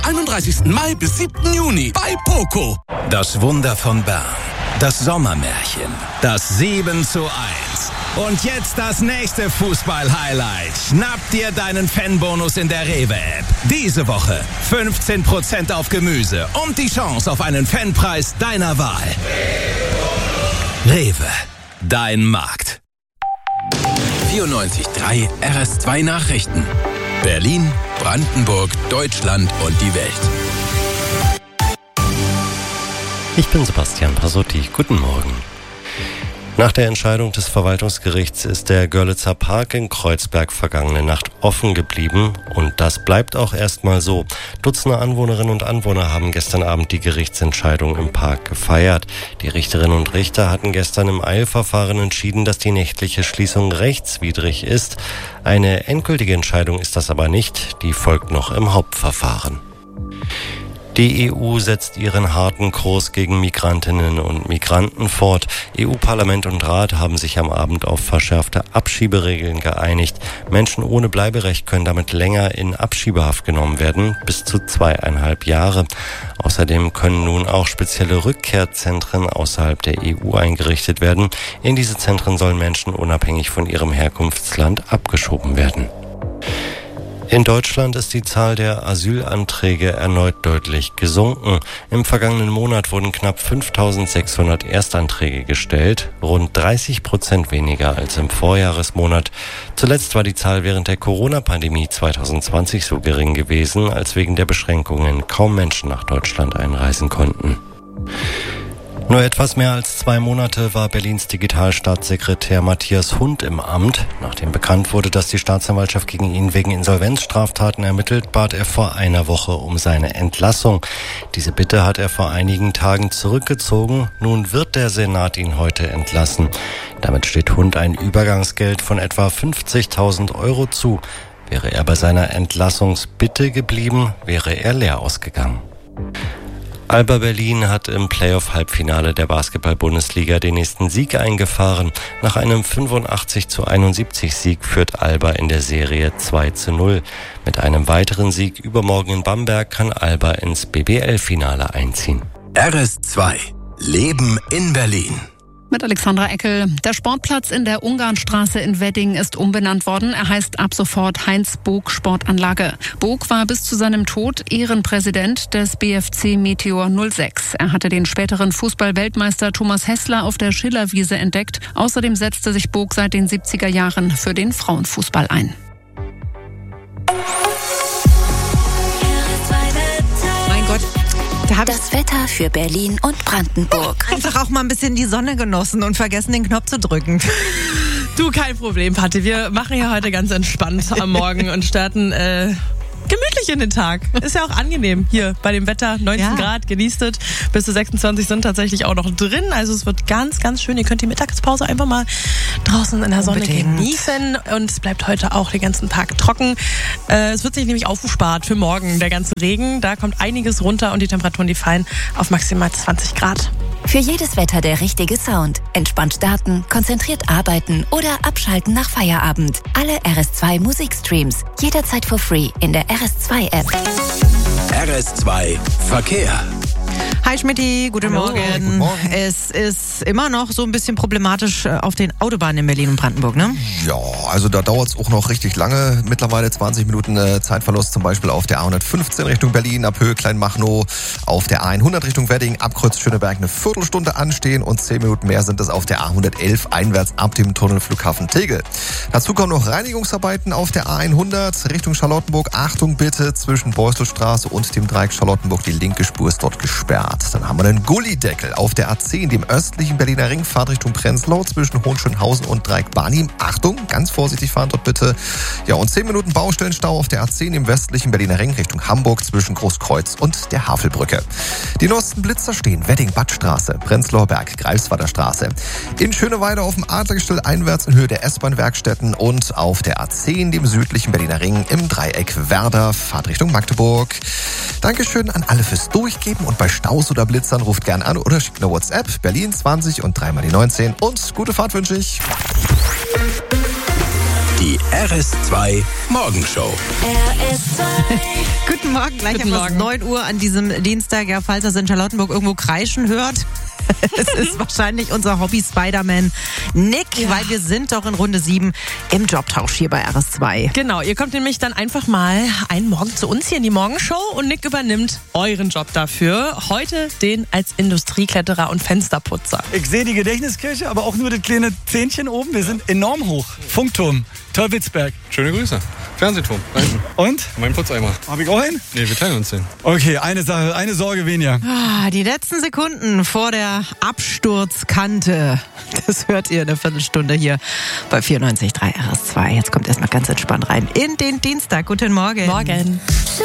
31. Mai bis 7. Juni bei Poco. Das Wunder von Bern. Das Sommermärchen. Das 7:1. Und jetzt das nächste Fußball-Highlight. Schnapp dir deinen Fanbonus in der Rewe-App. Diese Woche 15% auf Gemüse und die Chance auf einen Fanpreis deiner Wahl. Rewe, dein Markt. 94.3 RS2 Nachrichten. Berlin, Brandenburg, Deutschland und die Welt. Ich bin Sebastian Pasotti. Guten Morgen. Nach der Entscheidung des Verwaltungsgerichts ist der Görlitzer Park in Kreuzberg vergangene Nacht offen geblieben und das bleibt auch erstmal so. Dutzende Anwohnerinnen und Anwohner haben gestern Abend die Gerichtsentscheidung im Park gefeiert. Die Richterinnen und Richter hatten gestern im Eilverfahren entschieden, dass die nächtliche Schließung rechtswidrig ist. Eine endgültige Entscheidung ist das aber nicht, die folgt noch im Hauptverfahren. Die EU setzt ihren harten Kurs gegen Migrantinnen und Migranten fort. EU-Parlament und Rat haben sich am Abend auf verschärfte Abschieberegeln geeinigt. Menschen ohne Bleiberecht können damit länger in Abschiebehaft genommen werden, bis zu 2,5 Jahre. Außerdem können nun auch spezielle Rückkehrzentren außerhalb der EU eingerichtet werden. In diese Zentren sollen Menschen unabhängig von ihrem Herkunftsland abgeschoben werden. In Deutschland ist die Zahl der Asylanträge erneut deutlich gesunken. Im vergangenen Monat wurden knapp 5.600 Erstanträge gestellt, rund 30% weniger als im Vorjahresmonat. Zuletzt war die Zahl während der Corona-Pandemie 2020 so gering gewesen, als wegen der Beschränkungen kaum Menschen nach Deutschland einreisen konnten. Nur etwas mehr als 2 Monate war Berlins Digitalstaatssekretär Matthias Hund im Amt. Nachdem bekannt wurde, dass die Staatsanwaltschaft gegen ihn wegen Insolvenzstraftaten ermittelt, bat er vor einer Woche um seine Entlassung. Diese Bitte hat er vor einigen Tagen zurückgezogen. Nun wird der Senat ihn heute entlassen. Damit steht Hund ein Übergangsgeld von etwa 50.000 € zu. Wäre er bei seiner Entlassungsbitte geblieben, wäre er leer ausgegangen. Alba Berlin hat im Playoff-Halbfinale der Basketball-Bundesliga den nächsten Sieg eingefahren. Nach einem 85-71-Sieg führt Alba in der Serie 2:0. Mit einem weiteren Sieg übermorgen in Bamberg kann Alba ins BBL-Finale einziehen. RS2 Leben in Berlin. Mit Alexandra Eckel. Der Sportplatz in der Ungarnstraße in Wedding ist umbenannt worden. Er heißt ab sofort Heinz-Bog-Sportanlage. Bog war bis zu seinem Tod Ehrenpräsident des BFC Meteor 06. Er hatte den späteren Fußball-Weltmeister Thomas Hässler auf der Schillerwiese entdeckt. Außerdem setzte sich Bog seit den 70er Jahren für den Frauenfußball ein. Das Wetter für Berlin und Brandenburg. Einfach auch mal ein bisschen die Sonne genossen und vergessen, den Knopf zu drücken. Du, kein Problem, Patti. Wir machen ja heute ganz entspannt am Morgen und starten gemütlich in den Tag. Ist ja auch angenehm hier bei dem Wetter. 19 Grad, genießt es. Bis zu 26 sind tatsächlich auch noch drin. Also es wird ganz, ganz schön. Ihr könnt die Mittagspause einfach mal draußen in der Sonne genießen. Und es bleibt heute auch den ganzen Tag trocken. Es wird sich nämlich aufgespart für morgen, der ganze Regen. Da kommt einiges runter und die Temperaturen, die fallen auf maximal 20 Grad. Für jedes Wetter der richtige Sound. Entspannt starten, konzentriert arbeiten oder abschalten nach Feierabend. Alle RS2 Musikstreams. Jederzeit for free in der RS2 App. RS2 Verkehr. Hi Schmitty, guten Morgen. Guten Morgen. Es ist immer noch so ein bisschen problematisch auf den Autobahnen in Berlin und Brandenburg, ne? Ja, also da dauert es auch noch richtig lange. Mittlerweile 20 Minuten Zeitverlust, zum Beispiel auf der A115 Richtung Berlin, ab Höhe Kleinmachnow, auf der A100 Richtung Wedding, Abkreuz Schöneberg eine Viertelstunde anstehen und 10 Minuten mehr sind es auf der A111 einwärts ab dem Tunnel Flughafen Tegel. Dazu kommen noch Reinigungsarbeiten auf der A100 Richtung Charlottenburg. Achtung bitte, zwischen Beuselstraße und dem Dreieck Charlottenburg, die linke Spur ist dort gesperrt. Dann haben wir einen Gullideckel auf der A10, dem östlichen Berliner Ring, Fahrt Richtung Prenzlau zwischen Hohenschönhausen und Dreieck Barnim. Achtung, ganz vorsichtig fahren dort bitte. Ja, und 10 Minuten Baustellenstau auf der A10 im westlichen Berliner Ring Richtung Hamburg zwischen Großkreuz und der Havelbrücke. Die neuesten Blitzer stehen Wedding-Badstraße, Prenzlauer Berg, Greifswalder Straße. In Schöneweide auf dem Adlergestell einwärts in Höhe der S-Bahn-Werkstätten und auf der A10, dem südlichen Berliner Ring im Dreieck Werder, Fahrt Richtung Magdeburg. Dankeschön an alle fürs Durchgeben und bei Staus oder Blitzern ruft gern an oder schickt eine WhatsApp. Berlin 20 und 3 mal die 19 und gute Fahrt wünsche ich. Die RS2 Morgenshow. Guten Morgen, gleich Guten haben wir 9 Uhr an diesem Dienstag. Ja, falls ihr in Charlottenburg irgendwo kreischen hört, es ist wahrscheinlich unser Hobby Spider-Man Nick, weil wir sind doch in Runde 7 im Jobtausch hier bei RS2. Genau, ihr kommt nämlich dann einfach mal einen Morgen zu uns hier in die Morgenshow und Nick übernimmt euren Job dafür. Heute den als Industriekletterer und Fensterputzer. Ich sehe die Gedächtniskirche, aber auch nur das kleine Zähnchen oben. Wir sind enorm hoch. Funkturm, Teuwitzberg. Schöne Grüße. Fernsehturm. Und? Mein Putzeimer. Hab ich auch einen? Nee, wir teilen uns den. Okay, eine Sache, eine Sorge weniger. Die letzten Sekunden vor der Absturzkante. Das hört ihr in einer Viertelstunde hier bei 94.3 RS2. Jetzt kommt erstmal ganz entspannt rein in den Dienstag. Guten Morgen. Morgen.